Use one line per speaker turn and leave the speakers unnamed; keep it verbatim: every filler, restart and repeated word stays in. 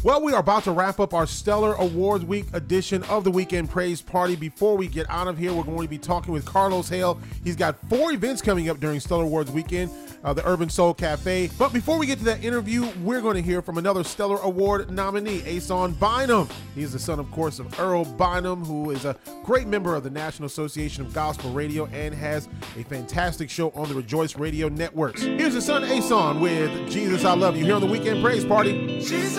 Well, we are about to wrap up our Stellar Awards Week edition of the Weekend Praise Party. Before we get out of here, we're going to be talking with Carlos Hale. He's got four events coming up during Stellar Awards Weekend, uh, the Urban Soul Cafe. But before we get to that interview, we're going to hear from another Stellar Award nominee, Ason Bynum. He is the son, of course, of Earl Bynum, who is a great member of the National Association of Gospel Radio and has a fantastic show on the Rejoice Radio Networks. Here's his son, Ason, with Jesus I Love You, here on the Weekend Praise Party. Jesus.